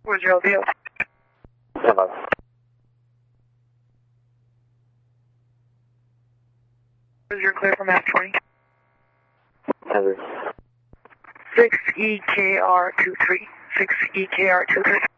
Where's your LVO? 7. Where's your clear from Mass 20? Henry. 6EKR23. 6EKR23.